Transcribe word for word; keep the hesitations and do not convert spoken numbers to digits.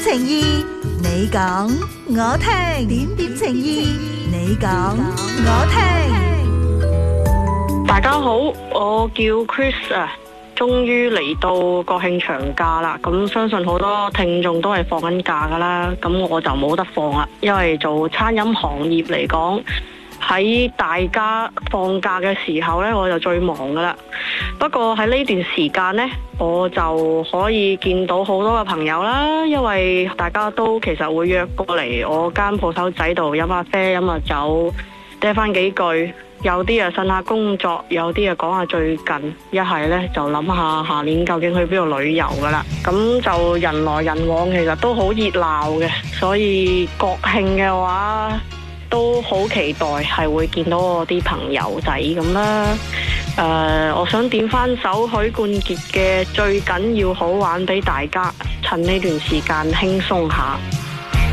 情意，你講我聽。點點情意，你講我聽。 大家好，我叫 Chris 啊，終於嚟到國慶長假啦。咁相信好多聽眾都係放緊假噶啦，咁我就冇得放啦，因為做餐飲行業嚟講，喺大家放假嘅時候呢，我就最忙噶啦。不過喺呢段時間呢，我就可以見到好多嘅朋友啦，因為大家都其實會約過嚟我間鋪頭仔度飲下啡、飲下酒，嗲翻幾句。有啲啊呻下工作，有啲啊講下最近，一係呢就諗下下年究竟去邊度旅遊噶啦。咁就人來人往，其實都好熱鬧嘅，所以國慶嘅話都好期待係會見到我啲朋友仔咁啦。誒、呃，我想點翻首許冠傑嘅《最緊要好玩》俾大家，趁呢段時間輕鬆下。